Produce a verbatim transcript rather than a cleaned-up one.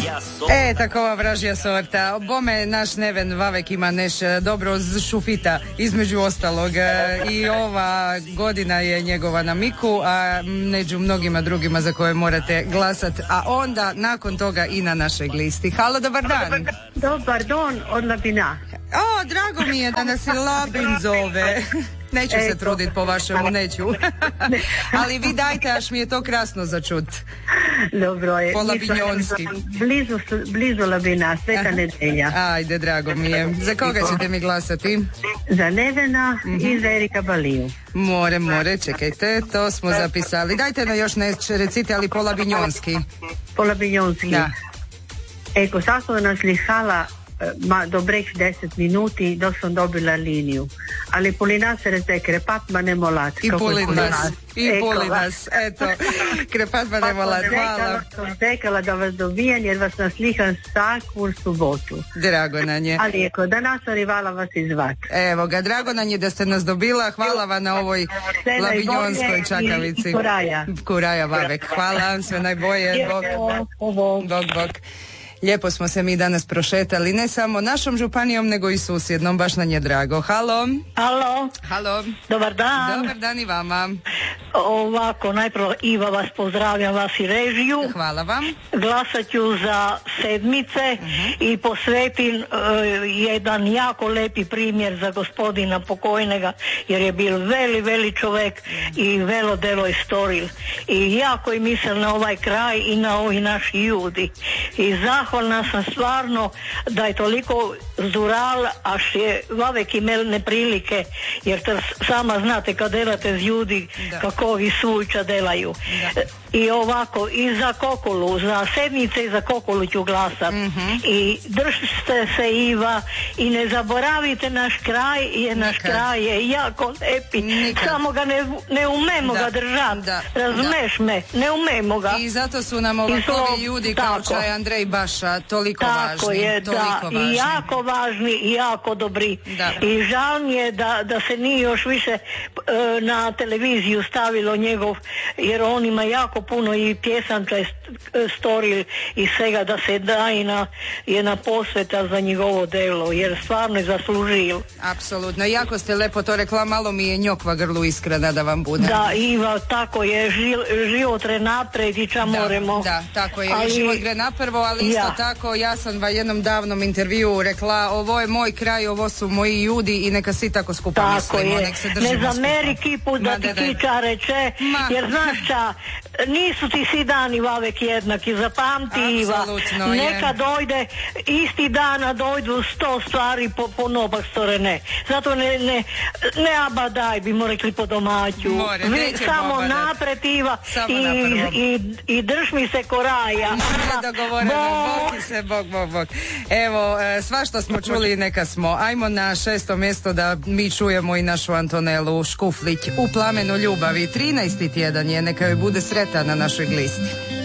E, takova vražja sorta. Bome, naš Neven Vavek ima neš dobro šufita, između ostalog. I ova godina je njegova na Miku, a među mnogima drugima za koje morate glasat. A onda, nakon toga, i na našoj listi. Halo, dobar dan. Dobar dan od Labina. O, drago mi je da nas i Labin zove. Neću se trudit po vašemu, neću. Ali vi dajte, až mi je to krasno za čut. Dobro je. Po labinjonski. Blizu, blizu Labina, Sveta nedelja. Ajde, drago mi je. Za koga ćete mi glasati? Za Nevena mm-hmm. i za Erika Baliju. More, more, čekajte, to smo zapisali. Dajte na još neće recite, ali po labinjonski. Po labinjonski. Da. Eko, sad sam nas lihala ma dobrih deset minuti dok sam dobila liniju. Ali poli nas reze krepat ma ne molat. I poli nas. I poli nas. Eto, krepat ma ne molat. Hvala. Sam čekala da vas dobijem jer vas nasliham svaku subotu. Drago nam je. Ali eko, danas sam rivala vas izvat. Evo ga, drago nam je da ste nas dobila. Hvala vam na ovoj labinjonskoj čakavici. I Kuraja. Kuraja Vavek. Hvala, sve najbolje. Bog, bog, bog. Lijepo smo se mi danas prošetali, ne samo našom županijom, nego i susjednom, baš nam je drago. Halo. Halo. Halo. Dobar dan. Dobar dan i vama. Ovako, najprvo Iva vas pozdravljam, vas i režiju. Hvala vam. Glasat ću za sedmice uh-huh. i posvetim uh, jedan jako lepi primjer za gospodina pokojnega, jer je bil veli, veli čovek i velo delo je storil. I jako je misel na ovaj kraj i na ovi naši ljudi. I zahvalna sam stvarno da je toliko zdural, až je Vavek imel neprilike, jer to sama znate kad delate z ljudi, da. Kako vi suča delaju. Da. I ovako, i za Kokolu, za sedmice i za Kokolu ću glasat. Mm-hmm. I držite se Iva i ne zaboravite naš kraj, jer naš Nikad. Kraj je jako lepi. Nikad. Samo ga ne, ne umemo da. Ga držati. Razumeš da. Me? Ne umemo ga. I zato su nam ovakovi ljudi kao Čaj Andrej Baša toliko tako važni. Je, toliko da, važni. I jako važni i jako dobri. Da. I žal mi je da, da se nije još više e, na televiziju stavilo njegov, jer on ima jako puno i pjesanča storil i svega da se da i na, jedna posveta za njegovo delo, jer stvarno je zaslužil. Apsolutno, jako ste lepo to rekla, malo mi je njokva grlu iskrena da vam bude. Da, Iva, tako je, žil, život re napred i ča da, moremo. Da, tako je, ali, život gre naprvo, ali isto ja. Tako, ja sam v jednom davnom intervju rekla, ovo je moj kraj, ovo su moji ljudi i neka svi tako skupa tako mislimo, je. Nek se držimo ne zameri kipu da ti kiča reče, Ma. Jer znaš ča, nisu ti svi dani Vavek jednaki, zapamti Iva, neka je. Dojde isti dana dojdu sto stvari po, po nobak storene, zato ne, ne, ne abadaj bimo rekli po domaću. More, Vi, samo napred Iva samo i, i, i drž mi se koraja. Dogovoreno, bog se, bog, bog, bog. Evo, svašta smo čuli, neka smo. Ajmo na šesto mjesto da mi čujemo i našu Antonelu Škuflić u Plamenu ljubavi. trinaesti tjedan je, neka joj bude sretan na našoj listi.